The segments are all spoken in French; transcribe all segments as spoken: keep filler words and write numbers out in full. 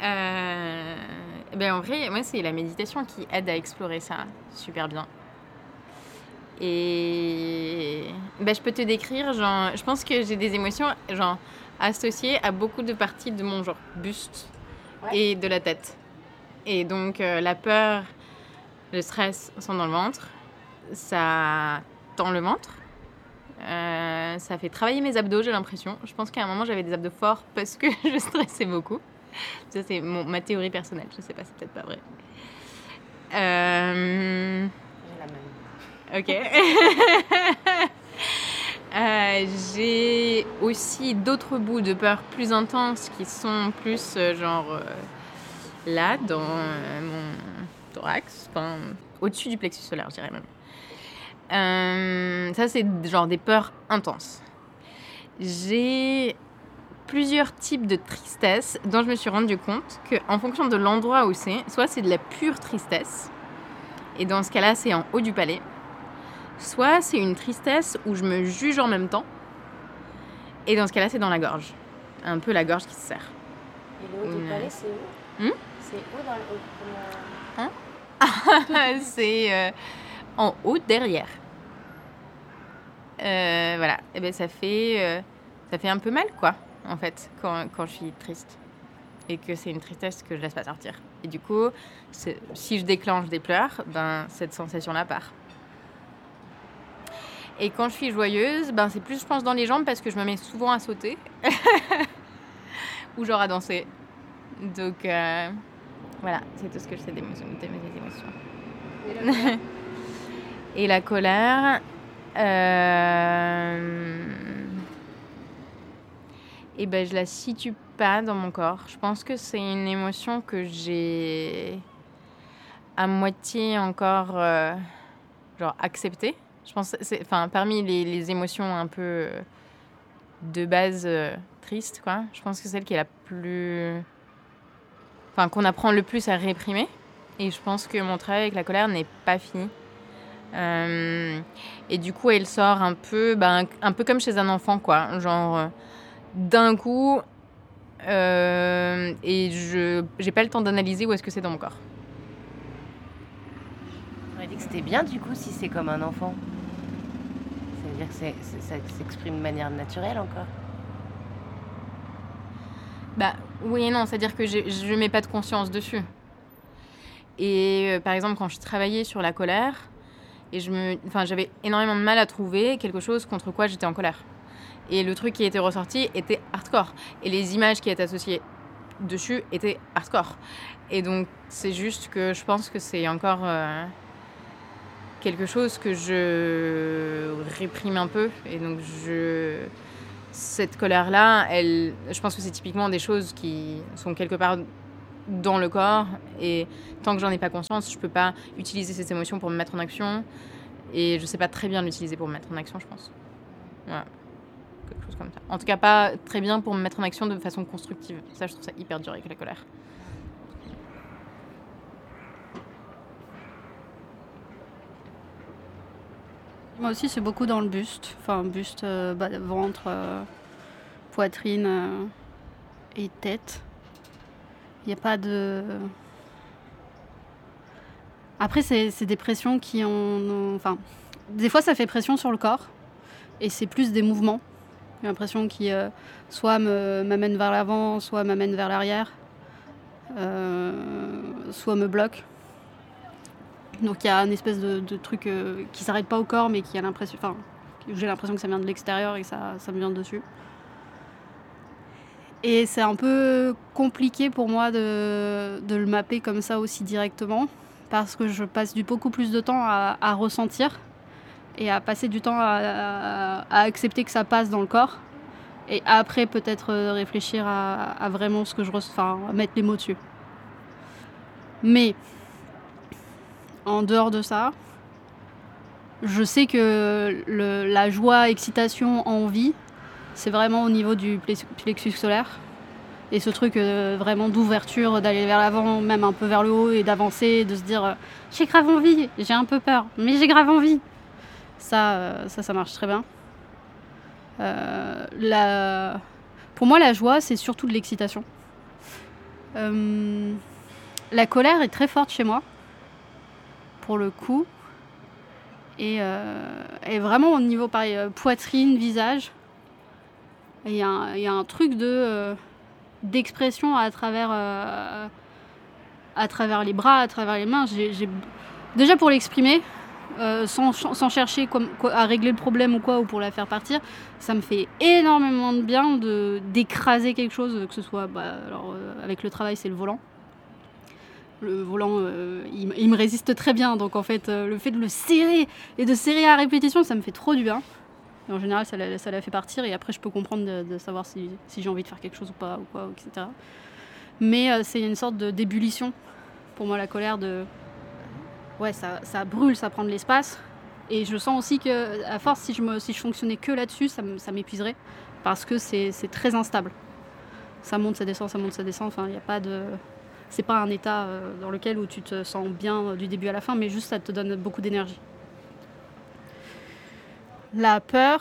Euh, ben en vrai, moi, c'est la méditation qui aide à explorer ça super bien. Et ben, je peux te décrire, genre, je pense que j'ai des émotions genre, associées à beaucoup de parties de mon genre buste ouais. Et de la tête. Et donc, euh, la peur, le stress sont dans le ventre. Ça tend le ventre. Euh, ça fait travailler mes abdos, j'ai l'impression. Je pense qu'à un moment, j'avais des abdos forts parce que je stressais beaucoup. Ça, c'est mon, ma théorie personnelle. Je sais pas, c'est peut-être pas vrai. Euh... J'ai la même. Ok. euh, j'ai aussi d'autres bouts de peur plus intenses qui sont plus euh, genre euh, là, dans euh, mon thorax, enfin, au-dessus du plexus solaire, je dirais même. Euh, ça, c'est genre des peurs intenses. J'ai plusieurs types de tristesse dont je me suis rendu compte qu'en fonction de l'endroit où c'est, soit c'est de la pure tristesse, et dans ce cas-là, c'est en haut du palais, soit c'est une tristesse où je me juge en même temps, et dans ce cas-là, c'est dans la gorge. Un peu la gorge qui se serre. Et le haut une... du palais, c'est où hmm C'est où dans le haut hein C'est euh, en haut derrière. Euh, voilà, et ben ça fait euh, ça fait un peu mal quoi en fait quand quand je suis triste et que c'est une tristesse que je laisse pas sortir. Et du coup, c'est, si je déclenche des pleurs, ben cette sensation là part. Et quand je suis joyeuse, ben c'est plus je pense dans les jambes parce que je me mets souvent à sauter ou genre à danser. Donc euh, voilà, c'est tout ce que je sais des émotions, de mes émotions. Et la colère, et la colère Euh... Et ben je la situe pas dans mon corps. Je pense que c'est une émotion que j'ai à moitié encore euh, genre acceptée. Je pense que c'est enfin parmi les, les émotions un peu euh, de base euh, tristes quoi. Je pense que c'est celle qui est la plus enfin qu'on apprend le plus à réprimer. Et je pense que mon travail avec la colère n'est pas fini. Euh, et du coup, elle sort un peu, ben, un peu comme chez un enfant, quoi. Genre, euh, d'un coup, euh, et je j'ai pas le temps d'analyser où est-ce que c'est dans mon corps. On aurait dit que c'était bien, du coup, si c'est comme un enfant. Ça veut dire que c'est, c'est, ça s'exprime de manière naturelle encore. Bah, oui et non, c'est-à-dire que je, je mets pas de conscience dessus. Et euh, par exemple, quand je travaillais sur la colère, et je me, enfin, j'avais énormément de mal à trouver quelque chose contre quoi j'étais en colère. Et le truc qui était ressorti était hardcore. Et les images qui étaient associées dessus étaient hardcore. Et donc, c'est juste que je pense que c'est encore euh, quelque chose que je réprime un peu. Et donc, je... cette colère-là, elle... je pense que c'est typiquement des choses qui sont quelque part dans le corps. Et tant que j'en ai pas conscience, je peux pas utiliser cette émotion pour me mettre en action. Et je sais pas très bien l'utiliser pour me mettre en action, je pense. Voilà. Quelque chose comme ça. En tout cas, pas très bien pour me mettre en action de façon constructive. Ça, je trouve ça hyper dur avec la colère. Moi aussi, c'est beaucoup dans le buste. Enfin, buste, euh, bah, ventre, euh, poitrine euh, et tête. Il n'y a pas de... Après, c'est, c'est des pressions qui ont... Enfin, des fois, ça fait pression sur le corps. Et c'est plus des mouvements. J'ai l'impression qui euh, soit me, m'amènent vers l'avant, soit m'amènent vers l'arrière. Euh, soit me bloquent. Donc il y a une espèce de, de truc euh, qui s'arrête pas au corps, mais qui a l'impression... Enfin, j'ai l'impression que ça vient de l'extérieur et que ça, ça me vient de dessus. Et c'est un peu compliqué pour moi de, de le mapper comme ça aussi directement, parce que je passe du beaucoup plus de temps à, à ressentir et à passer du temps à, à, à accepter que ça passe dans le corps, et après peut-être réfléchir à, à vraiment ce que je ressens, enfin à mettre les mots dessus. Mais en dehors de ça, je sais que le, la joie, excitation, envie, c'est vraiment au niveau du plexus solaire. Et ce truc euh, vraiment d'ouverture, d'aller vers l'avant, même un peu vers le haut, et d'avancer, de se dire euh, j'ai grave envie, j'ai un peu peur, mais j'ai grave envie. Ça, euh, ça, ça marche très bien. Euh, la... Pour moi, la joie, c'est surtout de l'excitation. Euh, la colère est très forte chez moi, pour le coup. Et, euh, et vraiment au niveau pareil, euh, poitrine, visage. Il y, y a un truc de, euh, d'expression à travers, euh, à travers les bras, à travers les mains. J'ai, j'ai... Déjà pour l'exprimer, euh, sans, sans chercher comme, quoi, à régler le problème ou quoi, ou pour la faire partir, ça me fait énormément de bien de, d'écraser quelque chose, que ce soit, bah, alors, euh, avec le travail, c'est le volant. Le volant, euh, il, il me résiste très bien, donc en fait, euh, le fait de le serrer et de serrer à répétition, ça me fait trop du bien. Et en général, ça la, ça la fait partir, et après, je peux comprendre de, de savoir si, si j'ai envie de faire quelque chose ou pas, ou quoi, et cetera. Mais euh, c'est une sorte de, d'ébullition, pour moi, la colère, de... Ouais, ça, ça brûle, ça prend de l'espace. Et je sens aussi que, à force, si je, me, si je fonctionnais que là-dessus, ça, ça m'épuiserait, parce que c'est, c'est très instable. Ça monte, ça descend, ça monte, ça descend, enfin, il n'y a pas de... C'est pas un état euh, dans lequel où tu te sens bien euh, du début à la fin, mais juste ça te donne beaucoup d'énergie. La peur,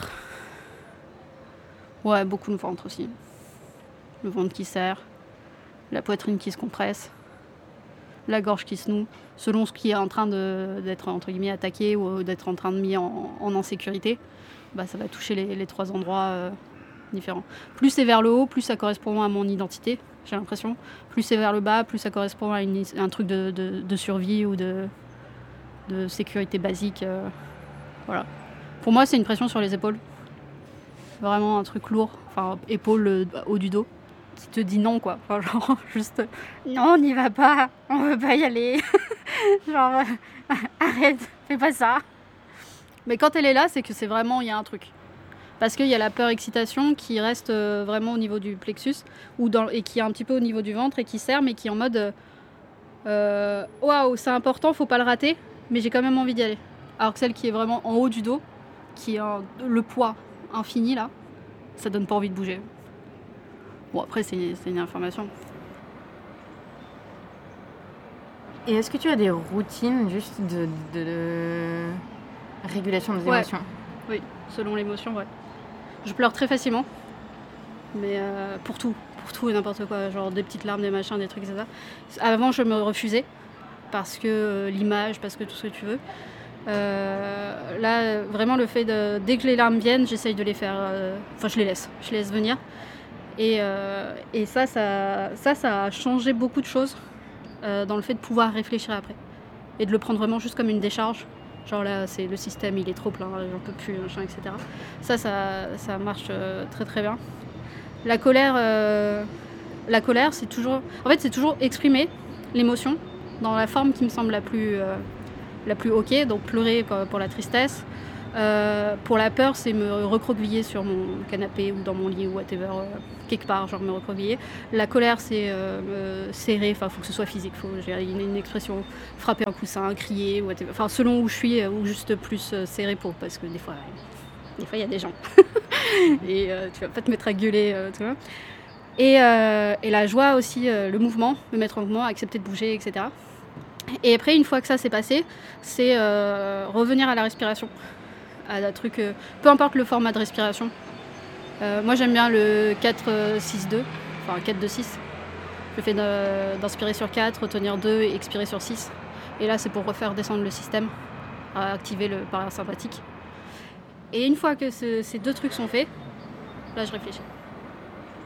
ouais, beaucoup le ventre aussi. Le ventre qui serre, la poitrine qui se compresse, la gorge qui se noue, selon ce qui est en train de, d'être entre guillemets attaqué ou d'être en train de mis en, en insécurité, bah, ça va toucher les, les trois endroits euh, différents. Plus c'est vers le haut, plus ça correspond à mon identité, j'ai l'impression. Plus c'est vers le bas, plus ça correspond à une, un truc de, de, de survie ou de, de sécurité basique. Euh, voilà. Pour moi, c'est une pression sur les épaules. Vraiment un truc lourd, enfin, épaule euh, haut du dos, qui te dit non, quoi. Enfin, genre, juste, non, on n'y va pas, on veut pas y aller. Genre, euh, arrête, fais pas ça. Mais quand elle est là, c'est que c'est vraiment, il y a un truc. Parce qu'il y a la peur-excitation qui reste euh, vraiment au niveau du plexus, ou dans, et qui est un petit peu au niveau du ventre et qui serre, mais qui est en mode euh, waouh, c'est important, faut pas le rater, mais j'ai quand même envie d'y aller. Alors que celle qui est vraiment en haut du dos, qui est euh, le poids infini là, ça donne pas envie de bouger. Bon, après, c'est, c'est une information. Et est-ce que tu as des routines juste de, de, de régulation des Ouais. émotions? Oui, selon l'émotion, ouais. Je pleure très facilement, mais euh, pour tout, pour tout et n'importe quoi, genre des petites larmes, des machins, des trucs, et cetera. Avant, je me refusais, parce que euh, l'image, parce que tout ce que tu veux. Euh, là, vraiment, le fait de... Dès que les larmes viennent, j'essaye de les faire... euh, Enfin, je les laisse, je les laisse venir. Et, euh, et ça, ça, ça, ça a changé beaucoup de choses euh, dans le fait de pouvoir réfléchir après. Et de le prendre vraiment juste comme une décharge. Genre là, c'est le système, il est trop plein, j'en peux plus, machin, et cetera. Ça, ça, ça marche euh, très très bien. La colère, euh, la colère, c'est toujours... En fait, c'est toujours exprimer l'émotion dans la forme qui me semble la plus, euh, la plus ok. Donc pleurer pour, pour la tristesse. Euh, pour la peur, c'est me recroqueviller sur mon canapé ou dans mon lit ou whatever, euh, quelque part, genre me recroqueviller. La colère, c'est euh, me serrer, enfin, il faut que ce soit physique, faut, j'ai une, une expression, frapper un coussin, crier, whatever. Enfin, selon où je suis, ou juste plus euh, serrer pour, parce que des fois, euh, des fois, il y a des gens. Et euh, tu vas pas te mettre à gueuler, euh, tu vois. Et, euh, et la joie aussi, euh, le mouvement, me mettre en mouvement, accepter de bouger, et cetera. Et après, une fois que ça s'est passé, c'est euh, revenir à la respiration. À un truc, euh, peu importe le format de respiration. Euh, moi j'aime bien le quatre six deux, enfin quatre deux six. Je fais de, d'inspirer sur quatre, retenir deux et expirer sur six. Et là c'est pour refaire descendre le système, activer le parasympathique. Et une fois que ce, ces deux trucs sont faits, là je réfléchis.